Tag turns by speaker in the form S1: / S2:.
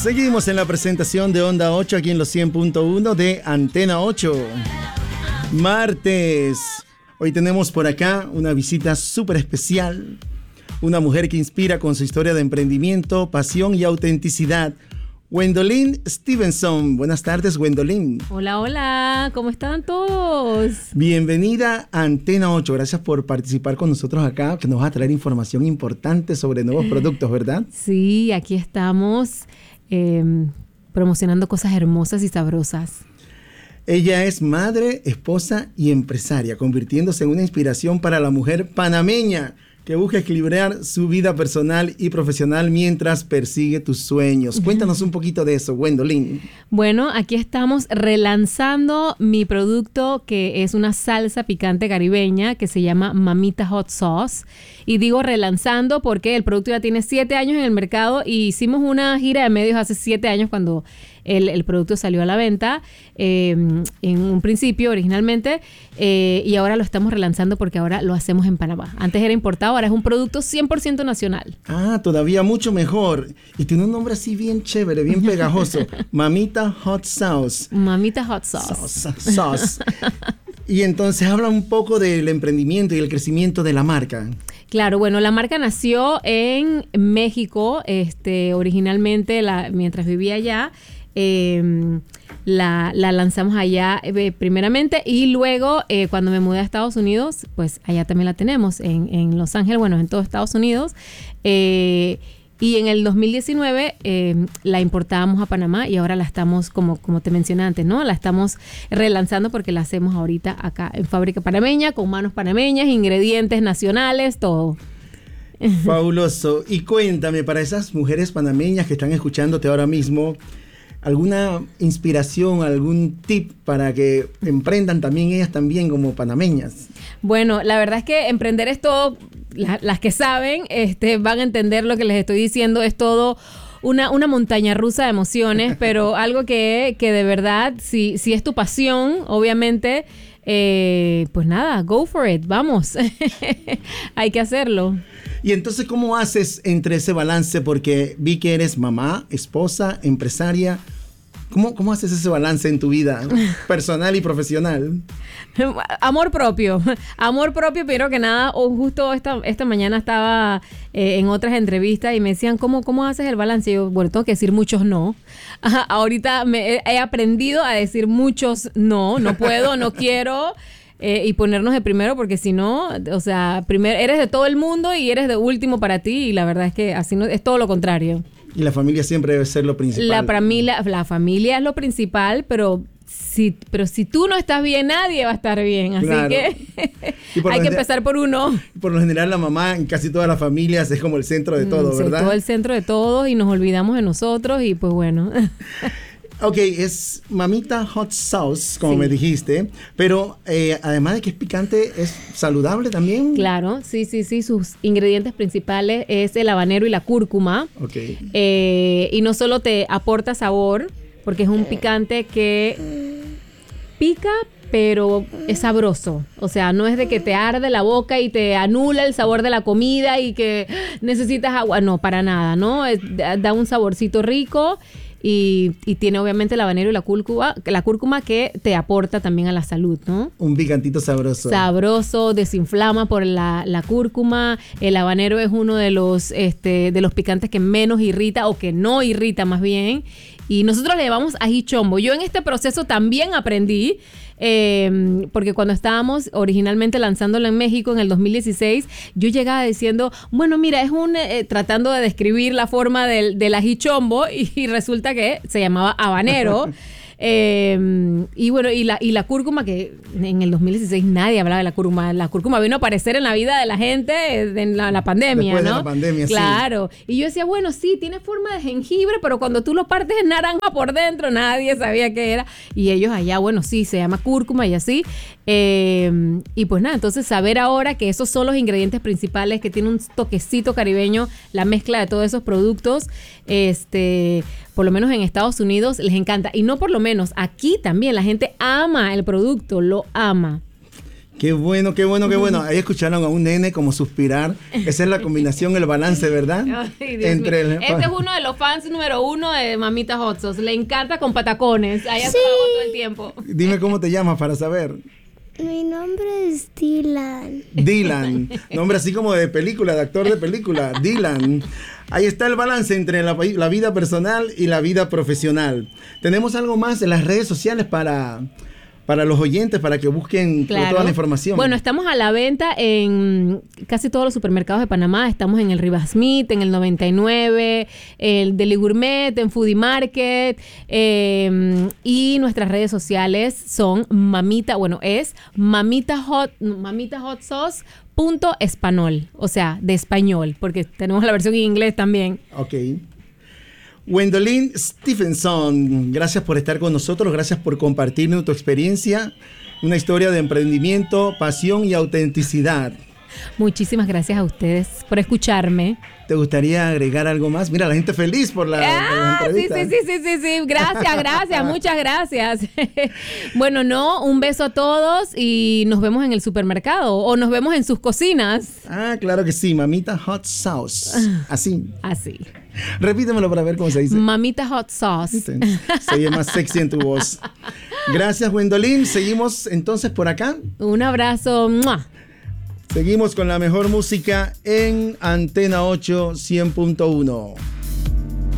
S1: Seguimos en la presentación de Onda 8 aquí en los 100.1 de Antena 8. Martes. Hoy tenemos por acá una visita súper especial. Una mujer que inspira con su historia de emprendimiento, pasión y autenticidad. Gwendolyn Stevenson. Buenas tardes, Gwendolyn.
S2: Hola, hola. ¿Cómo están todos?
S1: Bienvenida a Antena 8. Gracias por participar con nosotros acá, que nos va a traer información importante sobre nuevos productos, ¿verdad?
S2: Sí, aquí estamos promocionando cosas hermosas y sabrosas.
S1: Ella es madre, esposa y empresaria, convirtiéndose en una inspiración para la mujer panameña que busca equilibrar su vida personal y profesional mientras persigue tus sueños. Cuéntanos un poquito de eso, Gwendolyn.
S2: Bueno, aquí estamos relanzando mi producto, que es una salsa picante caribeña que se llama Mamita Hot Sauce. Y digo relanzando porque el producto ya tiene 7 años en el mercado y hicimos una gira de medios hace 7 años cuando el producto salió a la venta en un principio originalmente y ahora lo estamos relanzando porque ahora lo hacemos en Panamá. Antes era importado, ahora es un producto 100% nacional.
S1: Ah, todavía mucho mejor. Y tiene un nombre así bien chévere, bien pegajoso. Mamita Hot Sauce.
S2: Mamita Hot Sauce.
S1: Sauce. Y entonces habla un poco del emprendimiento y el crecimiento de la marca.
S2: Claro, bueno, la marca nació en México, originalmente mientras vivía allá. La lanzamos allá primeramente y luego cuando me mudé a Estados Unidos, pues allá también la tenemos en Los Ángeles, bueno, en todo Estados Unidos. Y en el 2019 la importábamos a Panamá y ahora la estamos, como te mencioné antes, ¿no? La estamos relanzando porque la hacemos ahorita acá en fábrica panameña, con manos panameñas, ingredientes nacionales, todo.
S1: Fabuloso. Y cuéntame, para esas mujeres panameñas que están escuchándote ahora mismo, ¿alguna inspiración, algún tip para que emprendan también ellas también como panameñas?
S2: Bueno, la verdad es que emprender es todo, las que saben van a entender lo que les estoy diciendo, es todo una montaña rusa de emociones, pero algo que de verdad, si es tu pasión, obviamente, pues nada, go for it, vamos, hay que hacerlo.
S1: Y entonces, ¿cómo haces entre ese balance? Porque vi que eres mamá, esposa, empresaria. ¿Cómo haces ese balance en tu vida personal y profesional?
S2: Amor propio, primero que nada. Justo esta mañana estaba en otras entrevistas y me decían, ¿cómo haces el balance? Y yo, bueno, tengo que decir muchos no. Ahorita he aprendido a decir muchos no puedo, no quiero. Y ponernos de primero, porque si no, o sea, primero eres de todo el mundo y eres de último para ti, y la verdad es que así no es, todo lo contrario.
S1: Y la familia siempre debe ser lo principal.
S2: Para mí la familia es lo principal, pero si tú no estás bien, nadie va a estar bien. Así
S1: claro.
S2: Que hay que empezar por uno.
S1: Por lo general, la mamá en casi todas las familias es como el centro de todo, ¿verdad?
S2: Todo el centro de todos y nos olvidamos de nosotros y pues bueno.
S1: Ok, es Mamita Hot Sauce, como
S2: sí.
S1: Me dijiste, pero además de que es picante, ¿es saludable también?
S2: Claro, sí, sus ingredientes principales es el habanero y la cúrcuma.
S1: Ok.
S2: Y no solo te aporta sabor, porque es un picante que pica, pero es sabroso. O sea, no es de que te arde la boca y te anula el sabor de la comida y que necesitas agua. No, para nada, ¿no? Da un saborcito rico. Y tiene obviamente el habanero y la cúrcuma que te aporta también a la salud, ¿no?
S1: Un picantito sabroso.
S2: Sabroso, desinflama por la cúrcuma. El habanero es uno de los picantes que menos irrita o que no irrita más bien. Y nosotros le llamamos ají chombo. Yo en este proceso también aprendí, porque cuando estábamos originalmente lanzándolo en México en el 2016, yo llegaba diciendo, bueno, mira, es tratando de describir la forma del ají chombo y resulta que se llamaba habanero. Y bueno, y la cúrcuma, que en el 2016 nadie hablaba de la cúrcuma. La cúrcuma vino a aparecer en la vida de la gente en la pandemia,
S1: después,
S2: ¿no?
S1: de la pandemia,
S2: claro. Sí. Y yo decía, bueno, sí, tiene forma de jengibre, pero cuando tú lo partes en naranja por dentro, nadie sabía qué era. Y ellos allá, bueno, sí, se llama cúrcuma y así. Y pues nada, entonces saber ahora que esos son los ingredientes principales, que tiene un toquecito caribeño, la mezcla de todos esos productos, por lo menos en Estados Unidos les encanta. Y no por lo menos, aquí también la gente ama el producto, lo ama.
S1: Qué bueno, qué bueno, qué bueno. Ahí escucharon a un nene como suspirar. Esa es la combinación, el balance, ¿verdad?
S2: Ay, Dios mío. Este es uno de los fans número 1 de Mamita Hot Sauce. Le encanta con patacones. Ahí está todo el tiempo.
S1: Dime cómo te llamas para saber.
S3: Mi nombre es Dylan.
S1: Dylan, nombre así como de película, de actor de película, Dylan. Ahí está el balance entre la vida personal y la vida profesional. ¿Tenemos algo más en las redes sociales para los oyentes, para que busquen toda la información?
S2: Bueno, estamos a la venta en casi todos los supermercados de Panamá. Estamos en el Rivas Smith, en el 99, el Deli Gourmet, en Foodie Market. Y nuestras redes sociales son es Mamita Hot Sauce .espanol, o sea, de español, porque tenemos la versión en inglés también.
S1: Ok. Gwendolyn Stephenson, gracias por estar con nosotros, gracias por compartirnos tu experiencia, una historia de emprendimiento, pasión y autenticidad.
S2: Muchísimas gracias a ustedes por escucharme.
S1: ¿Te gustaría agregar algo más? Mira, la gente feliz por la entrevista.
S2: Sí. Gracias, muchas gracias. Bueno, un beso a todos y nos vemos en el supermercado o nos vemos en sus cocinas.
S1: Ah, claro que sí, Mamita Hot Sauce. Así. Repítemelo para ver cómo se dice.
S2: Mamita Hot Sauce.
S1: Se oye más sexy en tu voz. Gracias, Gwendolyn. Seguimos entonces por acá.
S2: Un abrazo. ¡Mua!
S1: Seguimos con la mejor música en Antena 8 100.1.